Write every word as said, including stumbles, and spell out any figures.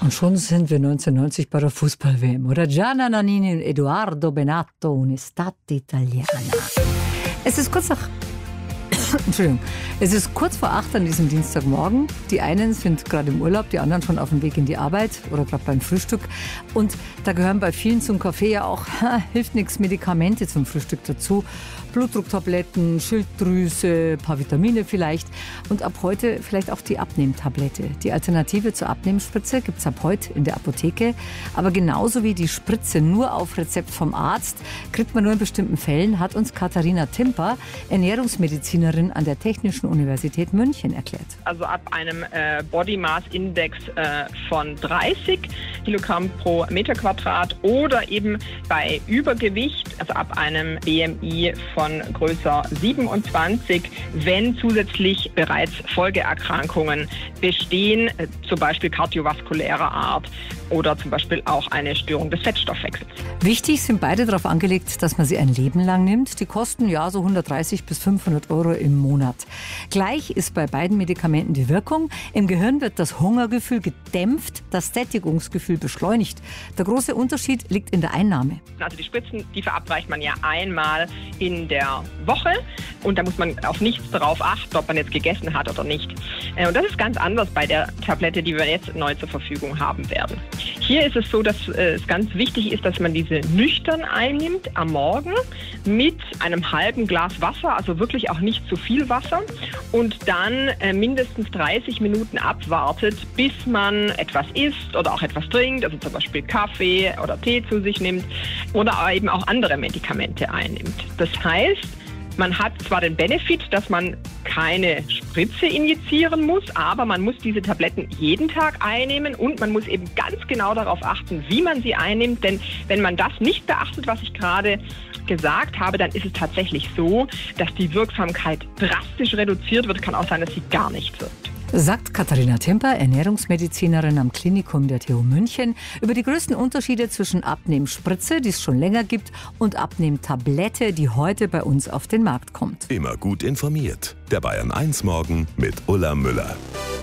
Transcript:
Und schon sind wir neunzehnhundertneunzig bei der Fußball-W M, oder? Gianna Nannini und Edoardo Bennato, Un'estate italiana. Es ist kurz nach... Entschuldigung. Es ist kurz vor acht an diesem Dienstagmorgen. Die einen sind gerade im Urlaub, die anderen schon auf dem Weg in die Arbeit oder gerade beim Frühstück. Und da gehören bei vielen zum Kaffee ja auch, ha, hilft nichts, Medikamente zum Frühstück dazu. Blutdrucktabletten, Schilddrüse, ein paar Vitamine vielleicht. Und ab heute vielleicht auch die Abnehmtablette. Die Alternative zur Abnehmspritze gibt es ab heute in der Apotheke. Aber genauso wie die Spritze nur auf Rezept vom Arzt, kriegt man nur in bestimmten Fällen, hat uns Katharina Timper, Ernährungsmedizinerin an der Technischen Universität München, erklärt. Also ab einem äh, Body Mass Index äh, von dreißig Kilogramm pro Meter Quadrat oder eben bei Übergewicht, also ab einem B M I von größer siebenundzwanzig, wenn zusätzlich bereits Folgeerkrankungen bestehen, äh, zum Beispiel kardiovaskulärer Art oder zum Beispiel auch eine Störung des Fettstoffwechsels. Wichtig sind beide darauf angelegt, dass man sie ein Leben lang nimmt. Die kosten ja so hundertdreißig bis fünfhundert Euro im Monat. Gleich ist bei beiden Medikamenten die Wirkung. Im Gehirn wird das Hungergefühl gedämpft, das Sättigungsgefühl beschleunigt. Der große Unterschied liegt in der Einnahme. Also die Spritzen, die verabreicht man ja einmal in der Woche und da muss man auf nichts darauf achten, ob man jetzt gegessen hat oder nicht. Und das ist ganz anders bei der Tablette, die wir jetzt neu zur Verfügung haben werden. Hier ist es so, dass es ganz wichtig ist, dass man diese nüchtern einnimmt am Morgen mit einem halben Glas Wasser, also wirklich auch nicht zu viel Wasser und dann mindestens dreißig Minuten abwartet, bis man etwas isst oder auch etwas trinkt, also zum Beispiel Kaffee oder Tee zu sich nimmt oder eben auch andere Medikamente einnimmt. Das heißt, man hat zwar den Benefit, dass man keine Spritze injizieren muss, aber man muss diese Tabletten jeden Tag einnehmen und man muss eben ganz genau darauf achten, wie man sie einnimmt. Denn wenn man das nicht beachtet, was ich gerade gesagt habe, dann ist es tatsächlich so, dass die Wirksamkeit drastisch reduziert wird. Kann auch sein, dass sie gar nicht wirkt. Sagt Katharina Timper, Ernährungsmedizinerin am Klinikum der T U München, über die größten Unterschiede zwischen Abnehmspritze, die es schon länger gibt, und Abnehmtablette, die heute bei uns auf den Markt kommt. Immer gut informiert. Der Bayern eins Morgen mit Ulla Müller.